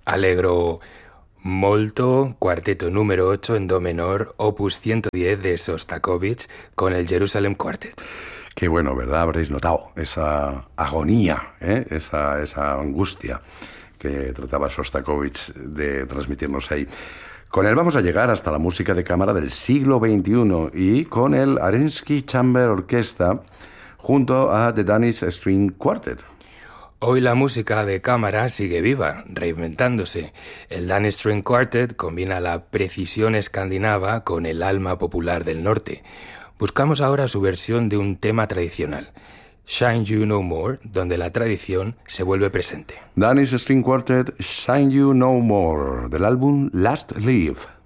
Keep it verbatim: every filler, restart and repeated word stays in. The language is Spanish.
Allegro molto, cuarteto número ocho en do menor, opus ciento diez de Sostakovich con el Jerusalem Quartet. Qué bueno, ¿verdad? Habréis notado esa agonía, ¿eh? esa, esa angustia que trataba Sostakovich de transmitirnos ahí. Con él vamos a llegar hasta la música de cámara del siglo veintiuno y con el Arensky Chamber Orchestra junto a The Danish String Quartet. Hoy la música de cámara sigue viva, reinventándose. El Danish String Quartet combina la precisión escandinava con el alma popular del norte. Buscamos ahora su versión de un tema tradicional, Shine You No More, donde la tradición se vuelve presente. Danish String Quartet, Shine You No More, del álbum Last Leaf.